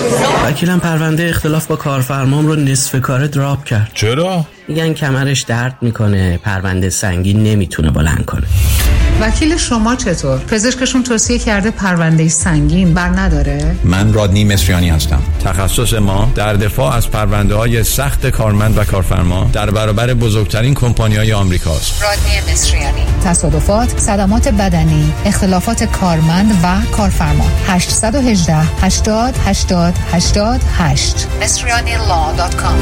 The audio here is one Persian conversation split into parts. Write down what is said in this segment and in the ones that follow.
وکیلم پرونده اختلاف با کارفرمام رو نصف کاره دراپ کرد. چرا؟ میگن کمرش درد میکنه، پرونده سنگین نمیتونه بلند کنه. وکیل شما چطور؟ پزشکشون توصیه کرده پرونده سنگین بر نداره؟ من رادنی مصریانی هستم. تخصص ما در دفاع از پرونده‌های سخت کارمند و کارفرما در برابر بزرگترین کمپانی‌های آمریکاست. رادنی مصریانی. تصادفات، صدمات بدنی، اختلافات کارمند و کارفرما. 818 80 80 88 مصریانی.law.com.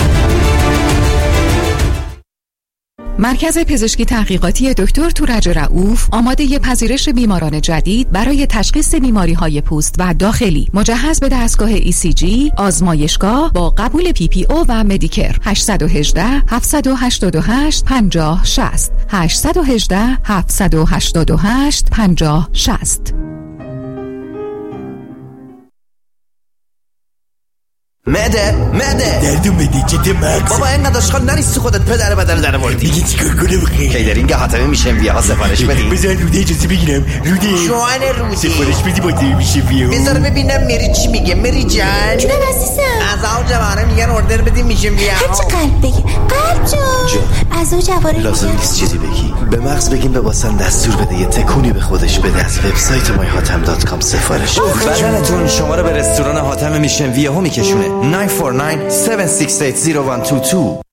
مرکز پزشکی تحقیقاتی دکتر تورج رؤوف آماده پذیرش بیماران جدید برای تشخیص بیماری‌های پوست و داخلی، مجهز به دستگاه ECG، آزمایشگاه با قبول PPO و مدیکر. 818 788 50 60 818 788 50 60. معده دردو بده جده مغز بابا اینقدر اشغال نریستی خودت پدر بدن در موردی. میگی چیکار کنم خیلی کیدرینگ حاتمی میشه ویاها سفارش بدی. بذار روده اجازه بگیرم. روده جوان رودی سفارش بدی با دیو میشه ویاها. بذار ببینم مری چی میگه. مری جان جونم عزیزم. از اون جواره میگن اوردر بدی میشه ویاها. هرچی قلب بگی. قلب جان از اون جواره لازم نیست چیزی بگی. به مغز بگیم به واسن دستور بده یه تکونی به خودش بده. از وبسایت myhatem.com سفارش بده. بدنتون شما رو به رستوران حاتم میشن ویاها میکشونه. 949 768 0122